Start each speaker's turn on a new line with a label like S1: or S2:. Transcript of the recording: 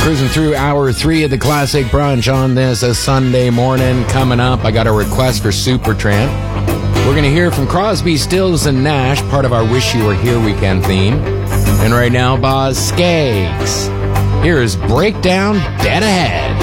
S1: Cruising through hour 3 of the Classic Brunch on this Sunday morning. Coming up, I got a request for Supertramp. We're going to hear from Crosby, Stills, and Nash, part of our Wish You Were Here weekend theme. And right now, Boz Skaggs. Here is Breakdown Dead Ahead.